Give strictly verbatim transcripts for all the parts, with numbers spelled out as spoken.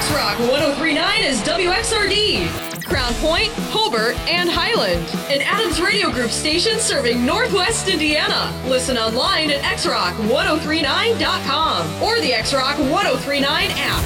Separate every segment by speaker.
Speaker 1: X-Rock one oh three point nine is W X R D. Crown Point, Hobart, and Highland. An Adams Radio Group station serving Northwest Indiana. Listen online at x rock ten thirty-nine dot com or the X-Rock ten thirty-nine app.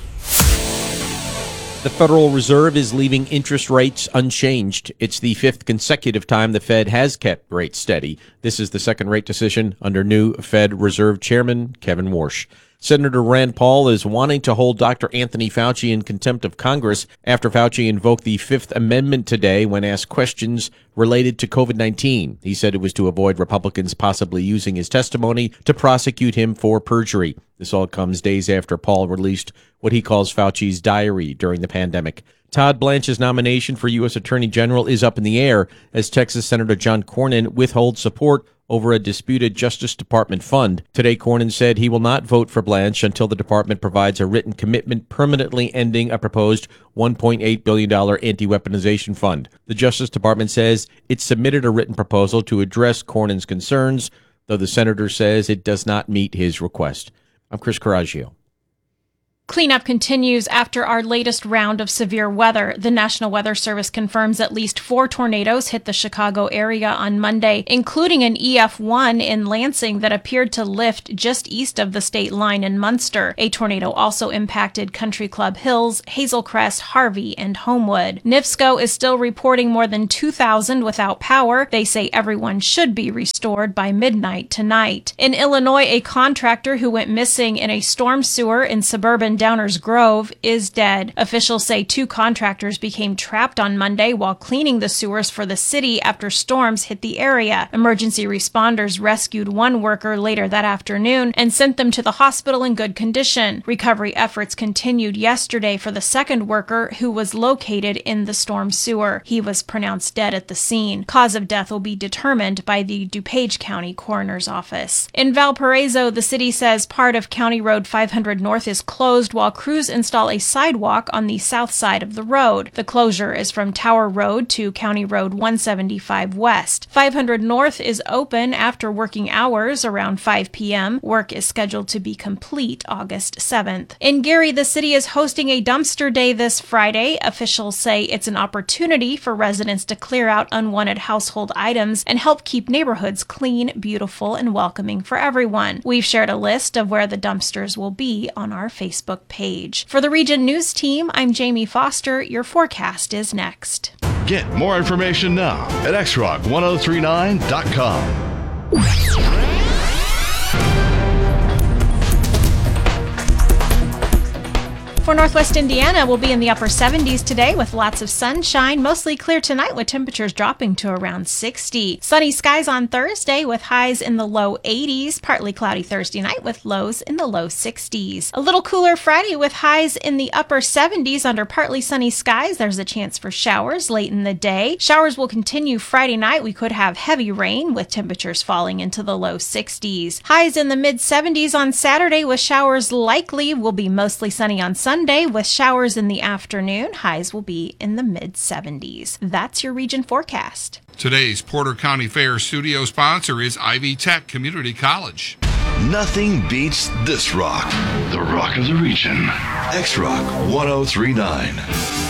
Speaker 2: The Federal Reserve is leaving interest rates unchanged. It's the fifth consecutive time the Fed has kept rates steady. This is the second rate decision under new Fed Reserve Chairman Kevin Warsh. Senator Rand Paul is wanting to hold Doctor Anthony Fauci in contempt of Congress after Fauci invoked the Fifth Amendment today when asked questions related to COVID nineteen. He said it was to avoid Republicans possibly using his testimony to prosecute him for perjury. This all comes days after Paul released what he calls Fauci's diary during the pandemic. Todd Blanche's nomination for U S Attorney General is up in the air as Texas Senator John Cornyn withholds support over a disputed Justice Department fund. Today, Cornyn said he will not vote for Blanche until the department provides a written commitment permanently ending a proposed one point eight billion dollars anti-weaponization fund. The Justice Department says it submitted a written proposal to address Cornyn's concerns, though the senator says it does not meet his request. I'm Chris Coraggio.
Speaker 3: Cleanup continues after our latest round of severe weather. The National Weather Service confirms at least four tornadoes hit the Chicago area on Monday, including an E F one in Lansing that appeared to lift just east of the state line in Munster. A tornado also impacted Country Club Hills, Hazel Crest, Harvey, and Homewood. NIFSCO is still reporting more than two thousand without power. They say everyone should be restored by midnight tonight. In Illinois, a contractor who went missing in a storm sewer in suburban Downers Grove is dead. Officials say two contractors became trapped on Monday while cleaning the sewers for the city after storms hit the area. Emergency responders rescued one worker later that afternoon and sent them to the hospital in good condition. Recovery efforts continued yesterday for the second worker who was located in the storm sewer. He was pronounced dead at the scene. Cause of death will be determined by the DuPage County Coroner's Office. In Valparaiso, the city says part of County Road five hundred North is closed while crews install a sidewalk on the south side of the road. The closure is from Tower Road to County Road one seventy-five West. five hundred North is open after working hours around five p.m. Work is scheduled to be complete August seventh. In Gary, the city is hosting a dumpster day this Friday. Officials say it's an opportunity for residents to clear out unwanted household items and help keep neighborhoods clean, beautiful, and welcoming for everyone. We've shared a list of where the dumpsters will be on our Facebook page. For the Region News Team, I'm Jamie Foster. Your forecast is next.
Speaker 4: Get more information now at x rock ten thirty-nine dot com.
Speaker 3: For Northwest Indiana, we'll be in the upper seventies today with lots of sunshine, mostly clear tonight with temperatures dropping to around sixty. Sunny skies on Thursday with highs in the low eighties, partly cloudy Thursday night with lows in the low sixties. A little cooler Friday with highs in the upper seventies under partly sunny skies. There's a chance for showers late in the day. Showers will continue Friday night. We could have heavy rain with temperatures falling into the low sixties. Highs in the mid seventies on Saturday with showers likely. Will be mostly sunny on Sunday. Sunday with showers in the afternoon. Highs will be in the mid seventies. That's your region forecast.
Speaker 5: Today's Porter County Fair studio sponsor is Ivy Tech Community College.
Speaker 4: Nothing beats this rock. The rock of the region. X-Rock ten thirty-nine.